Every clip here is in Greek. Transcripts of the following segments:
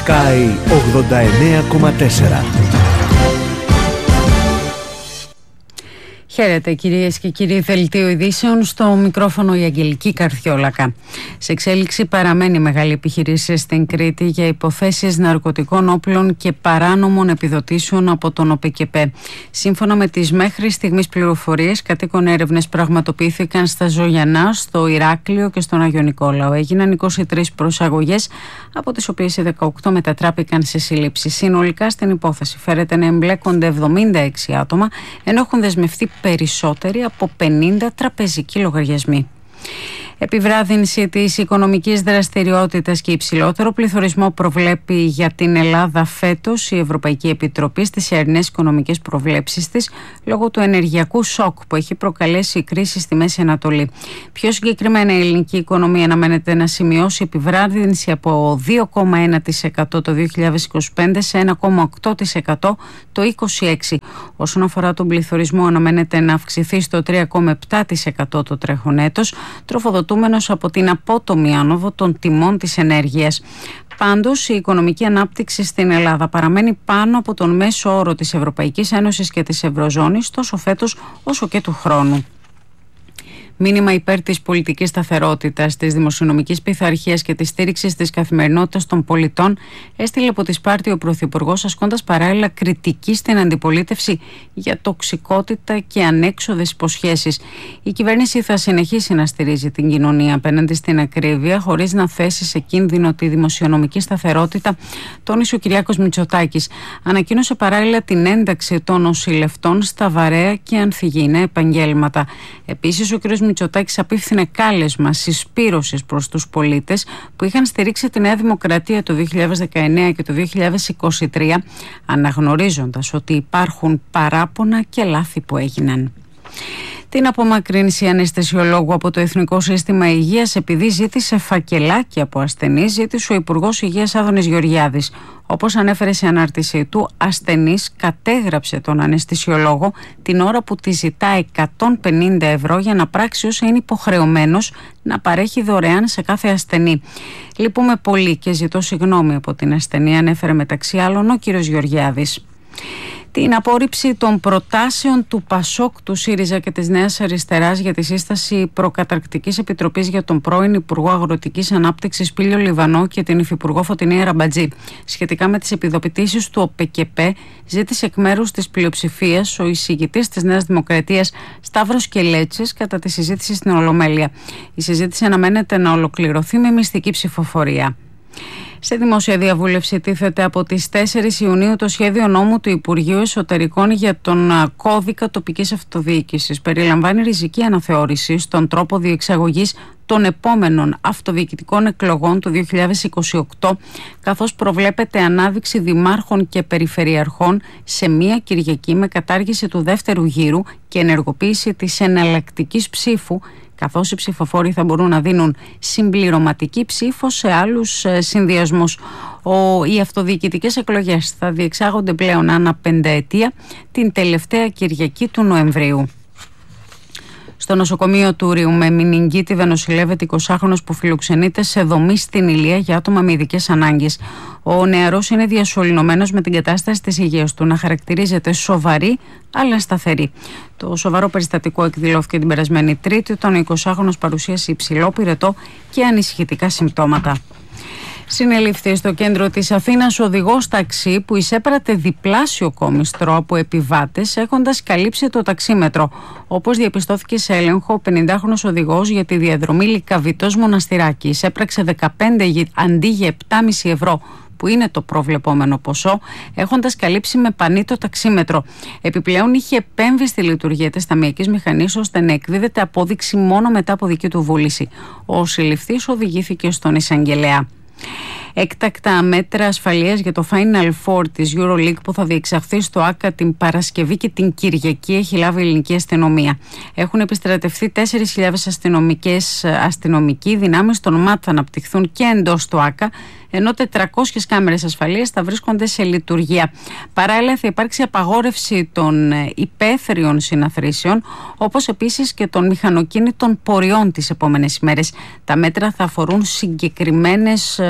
ΚΑΙ 89,4. Χαίρετε κυρίες και κύριοι, δελτίο ειδήσεων, στο μικρόφωνο η Αγγελική Καρδιόλακα. Σε εξέλιξη παραμένει μεγάλη επιχειρήση στην Κρήτη για υποθέσεις ναρκωτικών όπλων και παράνομων επιδοτήσεων από τον ΟΠΕΚΕΠΕ. Σύμφωνα με τις μέχρι στιγμής πληροφορίες, κατοίκων έρευνες πραγματοποιήθηκαν στα Ζωγιανά, στο Ηράκλειο και στον Άγιο Νικόλαο. Έγιναν 23 προσαγωγές, από τις οποίες οι 18 μετατράπηκαν σε σύλληψη. Συνολικά στην υπόθεση φέρεται να εμπλέκονται 76 άτομα, ενώ έχουν δεσμευτεί περισσότεροι από 50 τραπεζικοί λογαριασμοί. Επιβράδυνση της οικονομικής δραστηριότητας και υψηλότερο πληθωρισμό προβλέπει για την Ελλάδα φέτος η Ευρωπαϊκή Επιτροπή στις σημερινές οικονομικές προβλέψεις της, λόγω του ενεργειακού σοκ που έχει προκαλέσει η κρίση στη Μέση Ανατολή. Πιο συγκεκριμένα, η ελληνική οικονομία αναμένεται να σημειώσει επιβράδυνση από 2,1% το 2025 σε 1,8% το 2026. Όσον αφορά τον πληθωρισμό, αναμένεται να αυξηθεί στο 3,7% το τρέχον έτος, τροφοδοτούμενος από την απότομη άνοδο των τιμών της ενέργειας. Πάντως, η οικονομική ανάπτυξη στην Ελλάδα παραμένει πάνω από τον μέσο όρο της Ευρωπαϊκής Ένωσης και της Ευρωζώνης, τόσο φέτος όσο και του χρόνου. Μήνυμα υπέρ της πολιτικής σταθερότητας, της δημοσιονομικής πειθαρχίας και της στήριξης της καθημερινότητας των πολιτών έστειλε από τη Σπάρτη ο Πρωθυπουργός, ασκώντας παράλληλα κριτική στην αντιπολίτευση για τοξικότητα και ανέξοδες υποσχέσεις. Η κυβέρνηση θα συνεχίσει να στηρίζει την κοινωνία απέναντι στην ακρίβεια, χωρίς να θέσει σε κίνδυνο τη δημοσιονομική σταθερότητα, τόνισε ο Κυριάκος Μητσοτάκης. Ανακοίνωσε παράλληλα την ένταξη των νοσηλευτών στα βαρέα και ανθυγιεινά επαγγέλματα. Επίσης, ο κ. Μητσοτάκης απίφθινε κάλεσμα συσπήρωσης προς τους πολίτες που είχαν στηρίξει τη Νέα Δημοκρατία το 2019 και το 2023, αναγνωρίζοντας ότι υπάρχουν παράπονα και λάθη που έγιναν. Την απομακρύνση αναισθησιολόγου από το Εθνικό Σύστημα Υγείας επειδή ζήτησε φακελάκι από ασθενείς, ζήτησε ο Υπουργός Υγείας Άδωνης Γεωργιάδης. Όπως ανέφερε σε ανάρτησή του, ασθενής κατέγραψε τον αναισθησιολόγο την ώρα που τη ζητά 150 ευρώ για να πράξει όσα είναι υποχρεωμένος να παρέχει δωρεάν σε κάθε ασθενή. Λυπούμε πολύ και ζητώ συγγνώμη από την ασθενή, ανέφερε μεταξύ άλλων ο κ. Γεωργιάδης. Την απόρριψη των προτάσεων του ΠΑΣΟΚ, του ΣΥΡΙΖΑ και της Νέας Αριστεράς για τη σύσταση προκαταρκτικής επιτροπής για τον πρώην Υπουργό Αγροτικής Ανάπτυξης Πήλιο Λιβανό και την Υφυπουργό Φωτεινή Αραμπατζή σχετικά με τις επιδοτήσεις του ΟΠΕΚΕΠΕ, ζήτησε εκ μέρους της πλειοψηφίας ο εισηγητής της Νέας Δημοκρατίας Σταύρος Κελέτσης κατά τη συζήτηση στην Ολομέλεια. Η συζήτηση αναμένεται να ολοκληρωθεί με μυστική ψηφοφορία. Σε δημόσια διαβούλευση τίθεται από τις 4 Ιουνίου το σχέδιο νόμου του Υπουργείου Εσωτερικών για τον κώδικα τοπικής αυτοδιοίκησης. Περιλαμβάνει ριζική αναθεώρηση στον τρόπο διεξαγωγής των επόμενων αυτοδιοικητικών εκλογών του 2028, καθώς προβλέπεται ανάδειξη δημάρχων και περιφερειαρχών σε μία Κυριακή με κατάργηση του δεύτερου γύρου και ενεργοποίηση της εναλλακτικής ψήφου, καθώς οι ψηφοφόροι θα μπορούν να δίνουν συμπληρωματική ψήφο σε άλλους συνδυασμούς. Οι αυτοδιοικητικές εκλογές θα διεξάγονται πλέον ανά 5 ετία την τελευταία Κυριακή του Νοεμβρίου. Στο νοσοκομείο του Ρίου με μηνυγκίτιδα νοσηλεύεται 20χρονος που φιλοξενείται σε δομή στην Ηλία για άτομα με ειδικές ανάγκες. Ο νεαρός είναι διασωληνωμένος με την κατάσταση της υγείας του να χαρακτηρίζεται σοβαρή αλλά σταθερή. Το σοβαρό περιστατικό εκδηλώθηκε την περασμένη Τρίτη όταν ο 20χρονος παρουσίασε υψηλό πυρετό και ανησυχητικά συμπτώματα. Συνελήφθη στο κέντρο της Αθήνας οδηγός ταξί που εισέπρατε διπλάσιο κόμιστρο από επιβάτες έχοντας καλύψει το ταξίμετρο. Όπως διαπιστώθηκε σε έλεγχο, ο 50χρονος οδηγός για τη διαδρομή Λυκαβητός Μοναστηράκη εισέπραξε 15 αντί για 7,5 ευρώ, που είναι το προβλεπόμενο ποσό, έχοντας καλύψει με πανί το ταξίμετρο. Επιπλέον είχε επέμβει στη λειτουργία της ταμειακής μηχανής ώστε να εκδίδεται απόδειξη μόνο μετά από δική του βούληση. Ο συλληφθής οδηγήθηκε στον εισαγγελέα. Έκτακτα μέτρα ασφαλείας για το Final Four της EuroLeague που θα διεξαχθεί στο ΆΚΑ την Παρασκευή και την Κυριακή έχει λάβει η ελληνική αστυνομία. Έχουν επιστρατευτεί 4.000 αστυνομικοί, δυνάμεις των ΜΑΤ θα αναπτυχθούν και εντός του ΆΚΑ, ενώ 400 κάμερες ασφαλείας θα βρίσκονται σε λειτουργία. Παράλληλα θα υπάρξει απαγόρευση των υπαίθριων συναθρήσεων, όπως επίσης και των μηχανοκίνητων πορειών τις επόμενες ημέρες. Τα μέτρα θα αφορούν συγκεκριμένες οδούς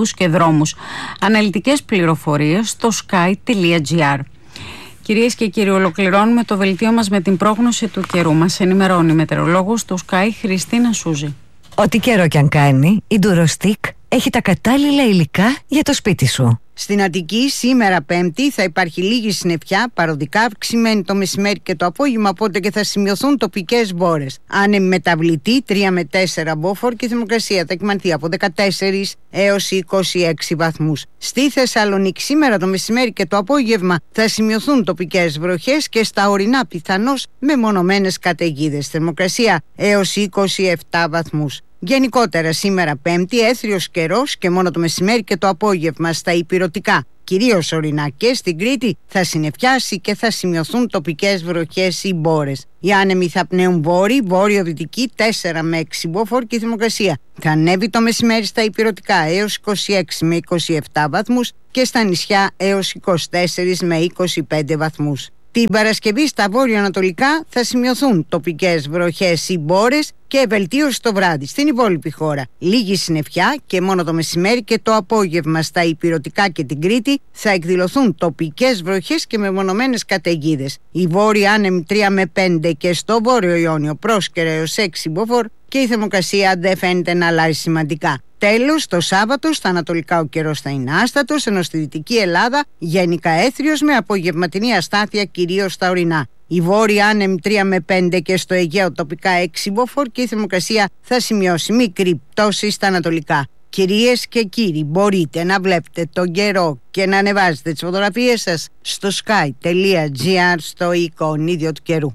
οδούς και δρόμους. Αναλυτικές πληροφορίες στο sky.gr. Κυρίες και κύριοι, ολοκληρώνουμε το δελτίο μας με την πρόγνωση του καιρού. Μας ενημερώνει η μετεωρολόγος του Sky, Χριστίνα Σούζη. Ό,τι καιρό κι αν κάνει, η Durostick έχει τα κατάλληλα υλικά για το σπίτι σου. Στην Αττική σήμερα Πέμπτη θα υπάρχει λίγη συννεφιά, παροδικά αυξημένη το μεσημέρι και το απόγευμα, οπότε και θα σημειωθούν τοπικές μπόρες. Άνεμη μεταβλητή 3 με 4 μποφόρ και η θερμοκρασία θα εκμανθεί από 14 έως 26 βαθμούς. Στη Θεσσαλονίκη σήμερα το μεσημέρι και το απόγευμα θα σημειωθούν τοπικές βροχές και στα ορεινά πιθανώς μεμονωμένες καταιγίδες. Θερμοκρασία έως 27 βαθμούς. Γενικότερα σήμερα Πέμπτη έθριος καιρός και μόνο το μεσημέρι και το απόγευμα στα ηπειρωτικά, κυρίως ορεινά και στην Κρήτη, θα συννεφιάσει και θα σημειωθούν τοπικές βροχές ή μπόρες. Οι άνεμοι θα πνέουν βόρειο-δυτική 4 με 6 μποφόρ και η θερμοκρασία θα ανέβει το μεσημέρι στα ηπειρωτικά έως 26 με 27 βαθμούς και στα νησιά έως 24 με 25 βαθμούς. Την Παρασκευή στα βόρειο-ανατολικά θα σημειωθούν τοπικές βροχές ή μπόρες και βελτίωση το βράδυ. Στην υπόλοιπη χώρα λίγη συννεφιά και μόνο το μεσημέρι και το απόγευμα στα ηπειρωτικά και την Κρήτη θα εκδηλωθούν τοπικές βροχές και μεμονωμένες καταιγίδες. Οι βόρειοι άνεμοι 3 με 5 και στο βόρειο Ιόνιο πρόσκαιρα έως 6 μποφόρ και η θερμοκρασία δεν φαίνεται να αλλάζει σημαντικά. Τέλος, το Σάββατο στα ανατολικά ο καιρός θα είναι άστατος, ενώ στη Δυτική Ελλάδα γενικά έθριος με απογευματινή αστάθεια κυρίως στα ορεινά. Οι βόρειοι άνεμοι 3 με 5 και στο Αιγαίο τοπικά 6 μποφόρ και η θερμοκρασία θα σημειώσει μικρή πτώση στα ανατολικά. Κυρίες και κύριοι, μπορείτε να βλέπετε τον καιρό και να ανεβάζετε τις φωτογραφίες σας στο sky.gr στο εικονίδιο του καιρού.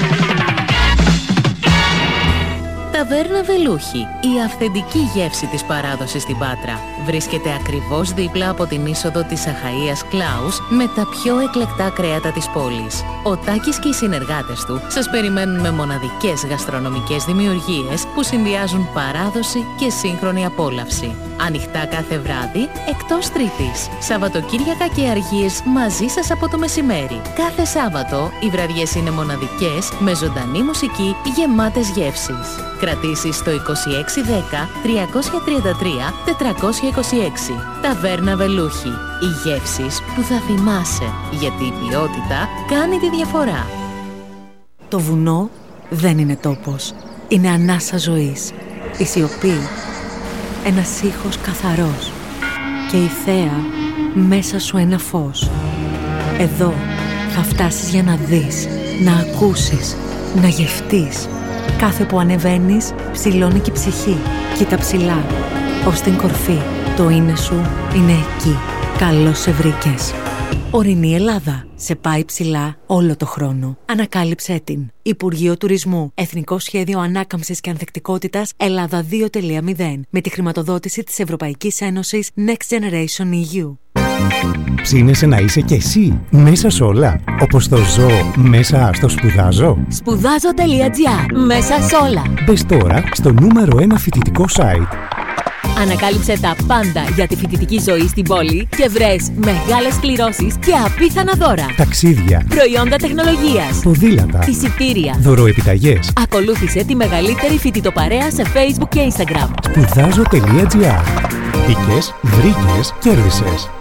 Ταβέρνα Βελούχη, η αυθεντική γεύση της παράδοσης στην Πάτρα. Βρίσκεται ακριβώς δίπλα από την είσοδο της Αχαΐας Κλάους με τα πιο εκλεκτά κρέατα της πόλης. Ο Τάκης και οι συνεργάτες του σας περιμένουν με μοναδικές γαστρονομικές δημιουργίες που συνδυάζουν παράδοση και σύγχρονη απόλαυση. Ανοιχτά κάθε βράδυ, εκτός Τρίτης. Σαββατοκύριακα και αργίες μαζί σας από το μεσημέρι. Κάθε Σάββατο οι βραδιές είναι μοναδικές με ζωντανή μουσική γεμάτες γεύσεις. Κρατήσεις στο 2610 333 426. Ταβέρνα Βελούχη. Οι γεύσεις που θα θυμάσαι, γιατί η ποιότητα κάνει τη διαφορά. Το βουνό δεν είναι τόπος. Είναι ανάσα ζωής. Η σιωπή. Ένας ήχος καθαρός. Και η θέα μέσα σου ένα φως. Εδώ θα φτάσεις για να δεις, να ακούσεις, να γευτείς. Κάθε που ανεβαίνεις, ψηλώνει και η ψυχή. Κοίτα ψηλά, ως την κορφή. Το είναι σου είναι εκεί. Καλώς σε βρήκες. Ορεινή Ελλάδα. Σε πάει ψηλά όλο το χρόνο. Ανακάλυψέ την. Υπουργείο Τουρισμού. Εθνικό Σχέδιο Ανάκαμψης και Ανθεκτικότητας Ελλάδα 2.0. Με τη χρηματοδότηση της Ευρωπαϊκής Ένωσης Next Generation EU. Ψήνεσαι να είσαι κι εσύ μέσα σ' όλα, όπως το ζω μέσα στο σπουδάζω. Σπουδάζω.gr. Μέσα σ' όλα. Μπες τώρα στο νούμερο 1 φοιτητικό site. Ανακάλυψε τα πάντα για τη φοιτητική ζωή στην πόλη και βρες μεγάλες κληρώσεις και απίθανα δώρα. Ταξίδια, προϊόντα τεχνολογίας, ποδήλατα, εισιτήρια, δωροεπιταγές. Ακολούθησε τη μεγαλύτερη φοιτητοπαρέα σε Facebook και Instagram. Σπουδάζω.gr. Μπήκες, βρήκες, κέρδισες.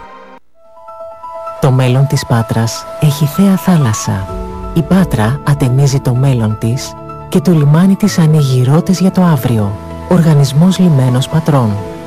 Το μέλλον της Πάτρας έχει θέα θάλασσα. Η Πάτρα ατενίζει το μέλλον της και το λιμάνι της ανοίγει ρότες για το αύριο. Οργανισμός Λιμένος Πατρών.